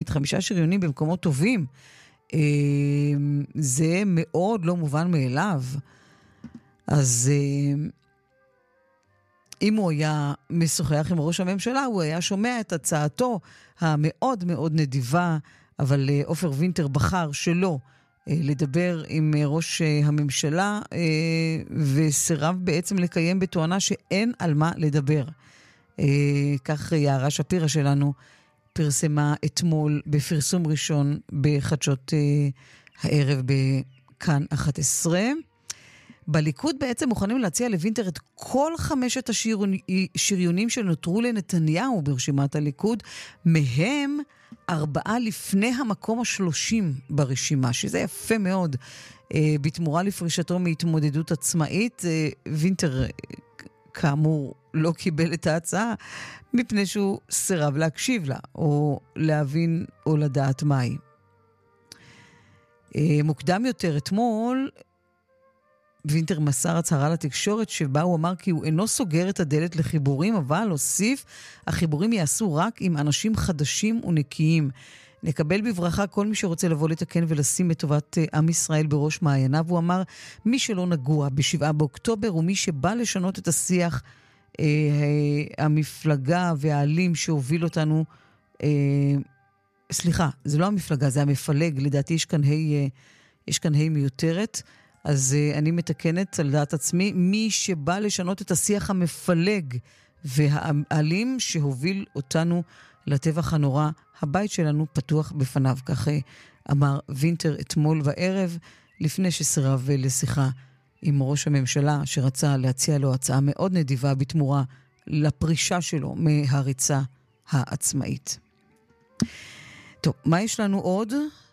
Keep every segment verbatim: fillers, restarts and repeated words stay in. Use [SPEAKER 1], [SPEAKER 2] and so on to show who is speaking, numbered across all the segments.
[SPEAKER 1] להגיד, חמישה שריונים במקומות טובים, זה מאוד לא מובן מאליו. אז אם הוא היה משוחח עם ראש הממשלה, הוא היה שומע את הצעתו המאוד מאוד נדיבה, אבל עופר וינטר בחר שלא לדבר עם ראש הממשלה, וסירב בעצם לקיים בתואנה שאין על מה לדבר. כך יערה שפירא שלנו פרסמה אתמול בפרסום ראשון בחדשות הערב בכאן אחת עשרה. בליכוד בעצם מוכנים להציע לוינטר את כל חמשת השריונים שנותרו לנתניהו ברשימת הליכוד, מהם ארבעה לפני המקום השלושים ברשימה, שזה יפה מאוד. בתמורה לפרישתו מהתמודדות עצמאית, וינטר כאמור לא קיבל את ההצעה, מפני שהוא סירב להקשיב לה, או להבין או לדעת מהי. מוקדם יותר אתמול, וינטר מסר הצהרה לתקשורת שבה הוא אמר כי הוא אינו סוגר את הדלת לחיבורים, אבל הוסיף, החיבורים יעשו רק עם אנשים חדשים ונקיים. נקבל בברכה כל מי שרוצה לבוא לתקן ולשים את טובת עם ישראל בראש מעייניו. הוא אמר, מי שלא נגוע בשבעה באוקטובר הוא מי שבא לשנות את השיח אה, אה, המפלגה והאלים שהוביל אותנו, אה, סליחה, זה לא המפלגה, זה המפלג, לדעתי יש כאן היי, אה, יש כאן היי מיותרת, אז uh, אני מתקנת על דעת עצמי, מי שבא לשנות את השיח המפלג והאלים שהוביל אותנו לטבח הנורא, הבית שלנו פתוח בפניו, כך אמר וינטר אתמול בערב, לפני שסירב לשיחה עם ראש הממשלה, שרצה להציע לו הצעה מאוד נדיבה בתמורה לפרישה שלו מהריצה העצמאית. טוב, מה יש לנו עוד?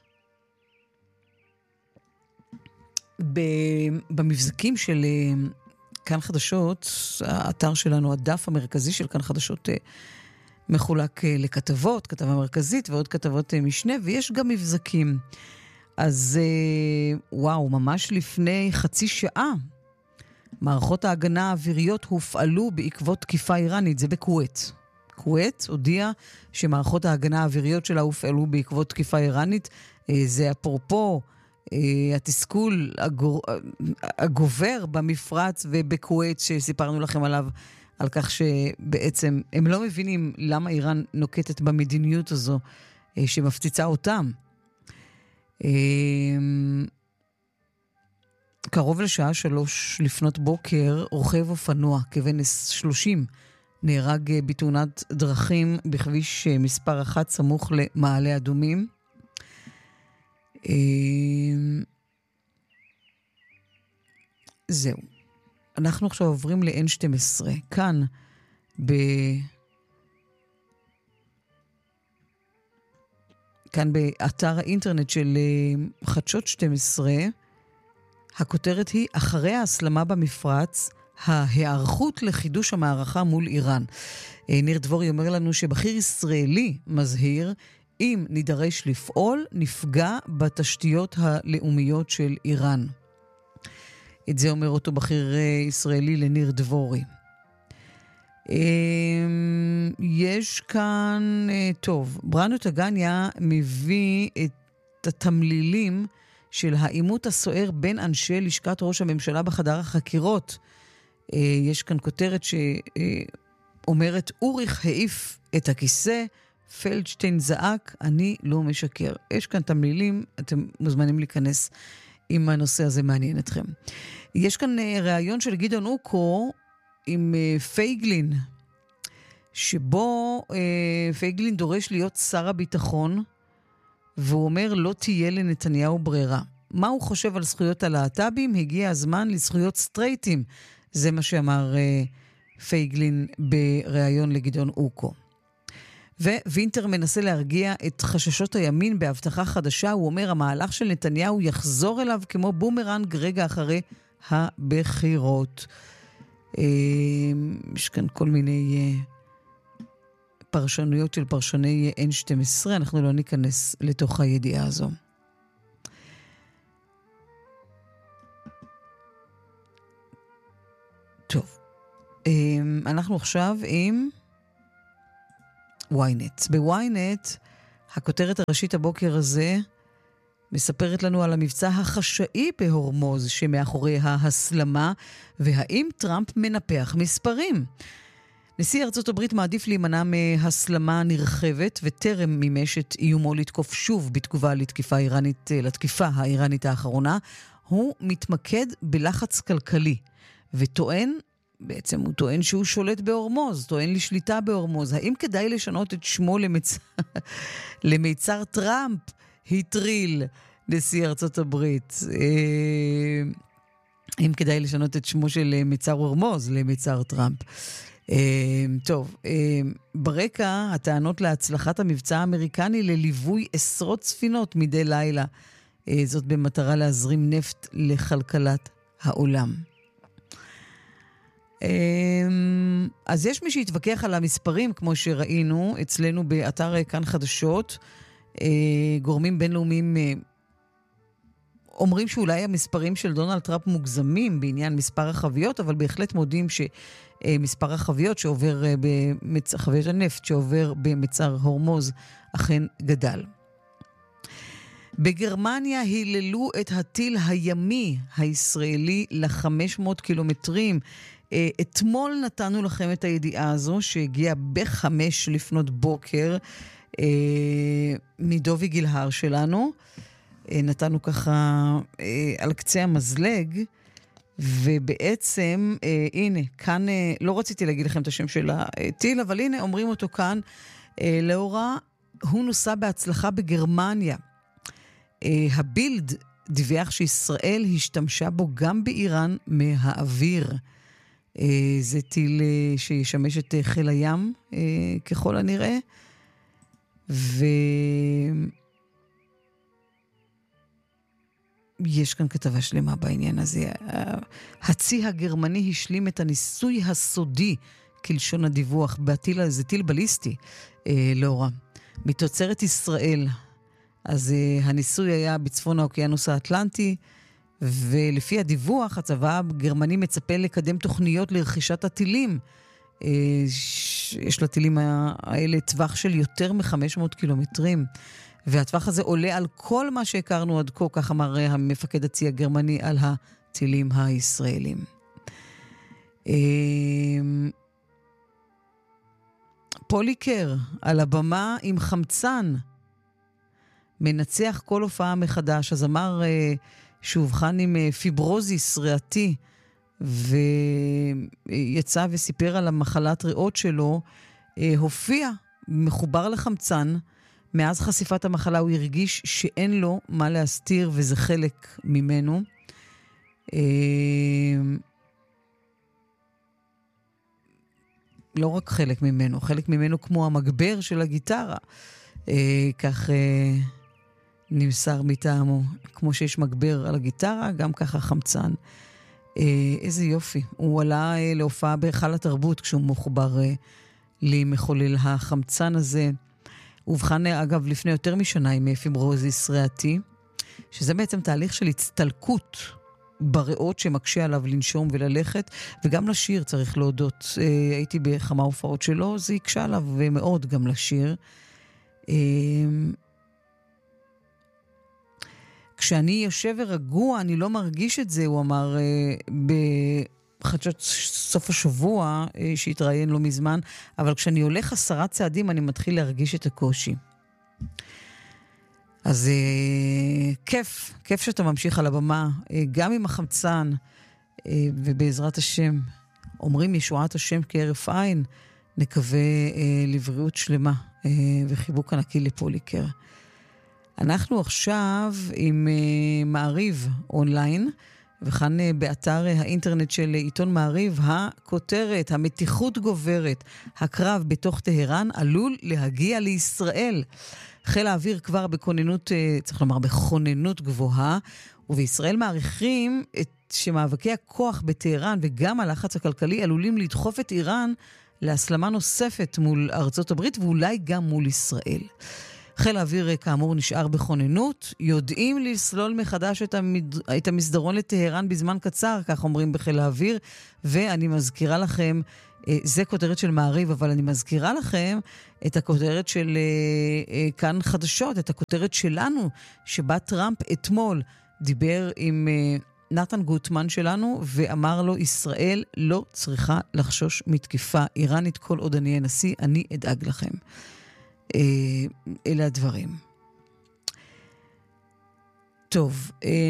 [SPEAKER 1] במבזקים של כאן חדשות, האתר שלנו, הדף המרכזי של כאן חדשות מחולק לכתבות, כתבה מרכזית ועוד כתבות משנה, ויש גם מבזקים. אז וואו, ממש לפני חצי שעה, מערכות ההגנה האוויריות הופעלו בעקבות תקיפה איראנית, זה בכווית. כווית הודיעה שמערכות ההגנה האוויריות שלה הופעלו בעקבות תקיפה איראנית, זה אפרופו התסכול הגור... הגובר במפרץ ובכווית שסיפרנו לכם עליו, על כך שבעצם הם לא מבינים למה איראן נוקטת במדיניות הזו שמפציצה אותם. קרוב לשעה שלוש לפנות בוקר, רוכב אופנוע כבן שלושים נהרג בתאונת דרכים בכביש מספר אחת סמוך למעלה אדומים. זהו. אנחנו עכשיו עוברים ל-אן שתים עשרה. כאן ב... כאן באתר האינטרנט של חדשות שתים עשרה, הכותרת היא, אחרי ההסלמה במפרץ, ההיערכות לחידוש המערכה מול איראן. ניר דבורי אומר לנו שבכיר ישראלי מזהיר, אם נידרש לפעול, נפגע בתשתיות הלאומיות של איראן. את זה אומר אותו בכיר ישראלי לניר דבורי. יש כאן, טוב, ברנו תגניה מביא את התמלילים של העימות הסוער בין אנשי לשכת ראש הממשלה בחדר החקירות. יש כאן כותרת שאומרת, אוריך העיף את הכיסא, פלדשטיין זעק, אני לא משקר. יש כאן תמלילים, אתם מוזמנים להיכנס אם הנושא הזה מעניין אתכם. יש כאן ראיון של גדעון אוקו עם פייגלין, שבו פייגלין דורש להיות שר הביטחון, והוא אומר לא תהיה לנתניהו ברירה. מה הוא חושב על זכויות הלהט"בים? הגיע הזמן לזכויות סטרייטים. זה מה שאמר פייגלין בראיון לגדעון אוקו. ווינטר מנסה להרגיע את חששות הימין בהבטחה חדשה. הוא אומר, המהלך של נתניהו יחזור אליו כמו בומרנג רגע אחרי הבחירות. יש כאן כל מיני פרשנויות של פרשני אן שתים עשרה. אנחנו לא ניכנס לתוך הידיעה הזו. טוב. אנחנו עכשיו עם... וויינט. בוויינט הכותרת הראשית הבוקר הזה מספרת לנו על המבצע החשאי בהורמוז שמאחורי ההסלמה, והאם טראמפ מנפח מספרים. נשיא ארצות הברית מעדיף להימנע מהסלמה נרחבת וטרם מימש את איומו לתקוף שוב בתגובה לתקיפה האיראנית, לתקיפה האיראנית האחרונה. הוא מתמקד בלחץ כלכלי וטוען, בעצם הוא טוען שהוא שולט בהורמוז, טוען לשליטה בהורמוז. האם כדאי לשנות את שמו למצ... למיצר טראמפ? היטריל נשיא ארצות הברית. האם כדאי לשנות את שמו של מיצר הורמוז למיצר טראמפ? טוב, ברקע הטענות להצלחת המבצע האמריקני לליווי עשרות ספינות מדי לילה. זאת במטרה להזרים נפט לכלכלת העולם. אז יש מי שהתווכח על המספרים, כמו שראינו אצלנו באתר כאן חדשות. גורמים בינלאומיים אומרים שאולי המספרים של דונלד טראמפ מוגזמים בעניין מספר החביות, אבל בהחלט מודים שמספר החביות שעובר במצ... חביות הנפט שעובר במצר הורמוז אכן גדל. בגרמניה היללו את הטיל הימי הישראלי ל-חמש מאות קילומטרים. אתמול נתנו לכם את הידיעה הזו שהגיעה בחמש לפנות בוקר מדובי גילהר שלנו. נתנו ככה על קצה המזלג, ובעצם הנה, כאן לא רציתי להגיד לכם את השם של הטיל, אבל הנה אומרים אותו כאן. לאורה הוא נוסע בהצלחה בגרמניה. הבילד דיווח שישראל השתמשה בו גם באיראן מהאוויר. זה טיל שישמש את חיל הים ככל הנראה, ויש כאן כתבה שלמה בעניין הזה. הצי הגרמני השלים את הניסוי הסודי, כלשון הדיווח, בטיל הזה, טיל בליסטי, לאורה, מתוצרת ישראל. אז הניסוי היה בצפון האוקיינוס האטלנטי, ולפי הדיווח, הצבא הגרמני מצפה לקדם תוכניות לרכישת הטילים. יש לטילים האלה טווח של יותר מ-חמש מאות קילומטרים, והטווח הזה עולה על כל מה שהכרנו עד כה, כך אמר המפקד הצי הגרמני על הטילים הישראלים. פוליקר על הבמה עם חמצן, מנצח כל הופעה מחדש. אז אמר שהובחן עם פיברוזיס ריאתי, ויצא וסיפר על המחלת ריאות שלו, הופיע מחובר לחמצן. מאז חשיפת המחלה הוא הרגיש שאין לו מה להסתיר, וזה חלק ממנו. לא רק חלק ממנו, חלק ממנו כמו המגבר של הגיטרה. כך נמסר מטעמו, כמו שיש מגבר על הגיטרה, גם ככה חמצן. איזה יופי. הוא עלה להופעה בהיכל התרבות כשהוא מחובר למחולל החמצן הזה. הובחן אגב לפני יותר משנה עם פיברוזיס ריאתי, שזה בעצם תהליך של הצטלקות בריאות שמקשה עליו לנשום וללכת, וגם לשיר צריך להודות. הייתי בכמה הופעות שלו, זה יקשה עליו מאוד גם לשיר. כשאני יושב ורגוע, אני לא מרגיש את זה, הוא אמר בחדשות סוף השבוע שהתראיין לא מזמן, אבל כשאני הולך עשרה צעדים, אני מתחיל להרגיש את הקושי. אז כיף, כיף שאתה ממשיך על הבמה, גם עם החמצן, ובעזרת השם, אומרים ישועת השם כהרף עין, נקווה לבריאות שלמה וחיבוק ענקי לפוליקר. אנחנו עכשיו עם מעריב אונליין, וכאן באתר האינטרנט של עיתון מעריב, הכותרת, המתיחות גוברת, הקרב בתוך טהרן עלול להגיע לישראל. חיל האוויר כבר בכוננות, צריך לומר בכוננות גבוהה, ובישראל מעריכים את שמאבקי הכוח בטהרן וגם הלחץ הכלכלי עלולים לדחוף את איראן להסלמה נוספת מול ארצות הברית ואולי גם מול ישראל. חיל האוויר כאמור נשאר בכוננות, יודעים לסלול מחדש את, המד... את המסדרון לטהרן בזמן קצר, כך אומרים בחיל האוויר, ואני מזכירה לכם, זה כותרת של מעריב, אבל אני מזכירה לכם את הכותרת של כאן חדשות, את הכותרת שלנו, שבה טראמפ אתמול דיבר עם נתן גוטמן שלנו, ואמר לו, ישראל לא צריכה לחשוש מתקיפה איראנית, כל עוד אני הנשיא, אני אדאג לכם. אלה הדברים. טוב,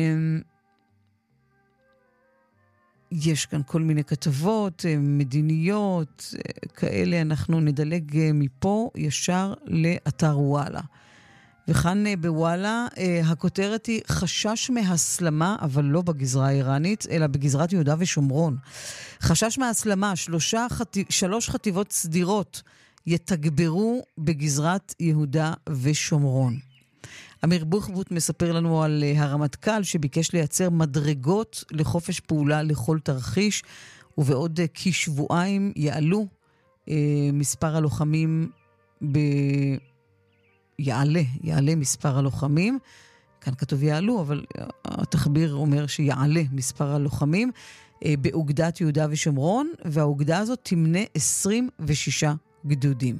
[SPEAKER 1] יש כאן כל מיני כתבות, מדיניות, כאלה, אנחנו נדלג מפה ישר לאתר וואלה. וכאן בוואלה, הכותרת היא חשש מהסלמה, אבל לא בגזרה האיראנית, אלא בגזרת יהודה ושומרון. חשש מהסלמה, שלושה, שלוש חטיבות סדירות יתגברו בגזרת יהודה ושומרון. אמיר בוחבוט מספר לנו על הרמטכ"ל שביקש לייצר מדרגות לחופש פעולה לכל תרחיש, ובעוד כשבועיים יעלו אה, מספר הלוחמים ב... יעלה, יעלה מספר הלוחמים. כאן כתוב יעלו, אבל התחביר אומר שיעלה מספר הלוחמים אה, באוגדת יהודה ושומרון, והאוגדה הזאת תמנה עשרים ושישה גדודים.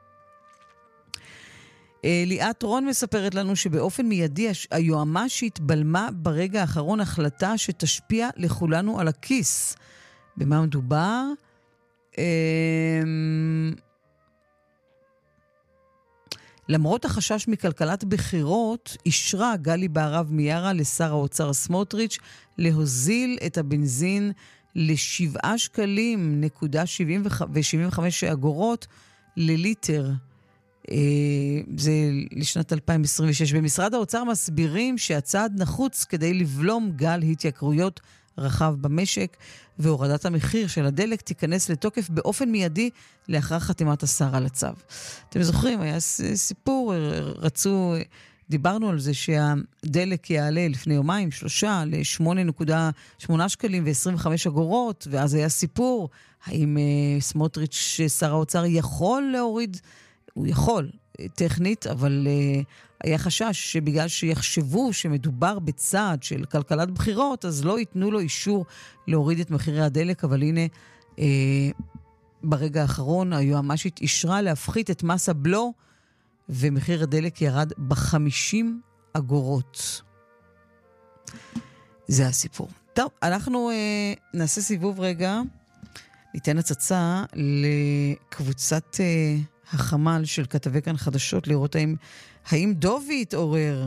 [SPEAKER 1] ליאת רון מספרת לנו שבאופן מיידי היועמ"שית בלמה ברגע האחרון החלטה שתשפיע לכולנו על הכיס. במה מדובר? למרות החשש מכלכלת בחירות, אישרה גלי בהרב מיארה לשר האוצר סמוטריץ' להוזיל את הבנזין לשבעה שקלים נקודה שבעים וחמש אגורות לליטר. זה לשנת אלפיים עשרים ושש. במשרד האוצר מסבירים שהצעד נחוץ כדי לבלום גל התייקרויות רחב במשק, והורדת המחיר של הדלק תיכנס לתוקף באופן מיידי לאחר חתימת השר על הצו. אתם זוכרים, היה סיפור, רצו, דיברנו על זה שהדלק יעלה לפני יומיים, שלושה, ל-שמונה נקודה שמונה שקלים ו-עשרים וחמש אגורות, ואז היה סיפור, האם סמוטריץ' שר האוצר יכול להוריד, הוא יכול, טכנית, אבל uh, היה חשש שבגלל שיחשבו שמדובר בצעד של כלכלת בחירות, אז לא ייתנו לו אישור להוריד את מחירי הדלק, אבל הנה, uh, ברגע האחרון, היועמ"שית אישרה להפחית את מס הבלו, ומחיר הדלק ירד בחמישים אגורות. זה הסיפור. טוב, אנחנו uh, נעשה סיבוב רגע, ניתן הצצה לקבוצת... Uh, החמל של כתבי כאן חדשות, לראות האם, האם דובי יתעורר.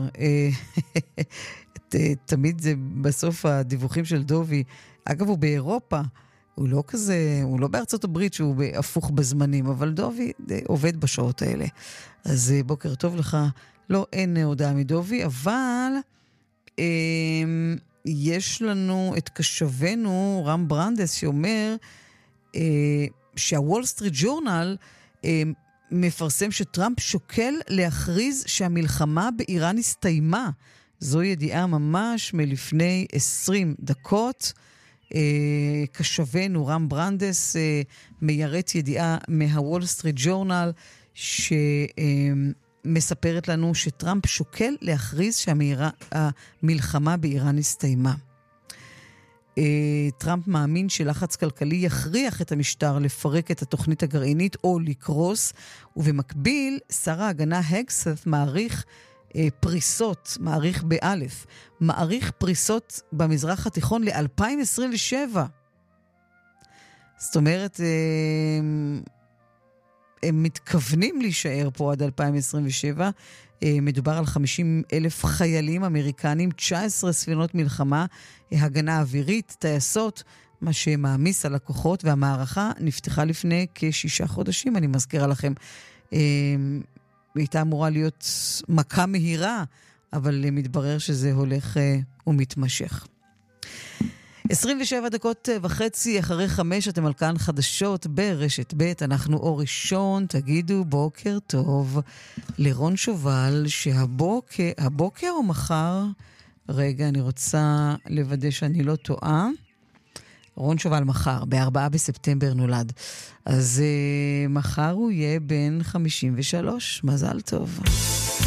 [SPEAKER 1] תמיד זה בסוף הדיווחים של דובי. אגב, הוא באירופה, הוא לא כזה, הוא לא בארצות הברית שהוא הפוך בזמנים, אבל דובי עובד בשעות האלה. אז בוקר טוב לך. לא, אין הודעה מדובי, אבל אה, יש לנו את קשבנו, רם ברנדס, שאומר אה, שהוול סטריט ג'ורנל אה, מפרסם שטראמפ שוקל להכריז שהמלחמה באיראן הסתיימה. זו ידיעה ממש מלפני עשרים דקות. אה, קשבנו רם ברנדס אה, מיירט ידיעה מהוול סטריט ג'ורנל שמספרת לנו שטראמפ שוקל להכריז שהמלחמה באיראן הסתיימה. טראמפ מאמין שלחץ כלכלי יכריח את המשטר לפרק את התוכנית הגרעינית או לקרוס, ובמקביל שר ההגנה הגסת מעריך אה, פריסות, מעריך באלף, מעריך פריסות במזרח התיכון ל-אלפיים עשרים ושבע. זאת אומרת, אה, הם מתכוונים להישאר פה עד אלפיים עשרים ושבע, מדובר על חמישים אלף חיילים אמריקנים, תשע עשרה ספינות מלחמה, הגנה אווירית, טייסות, מה שמעמיס על הכוחות, והמערכה נפתחה לפני כשישה חודשים, אני מזכירה לכם. הייתה אמורה להיות מכה מהירה, אבל מתברר שזה הולך ומתמשך. עשרים ושבע דקות וחצי אחרי חמש, אתם על כאן חדשות ברשת ב', אנחנו אור ראשון, תגידו בוקר טוב לרון שובל, שהבוקר, הבוקר או מחר, רגע, אני רוצה לוודא שאני לא טועה, רון שובל מחר, בארבעה בספטמבר נולד, אז uh, מחר הוא יהיה בן חמישים ושלוש, מזל טוב.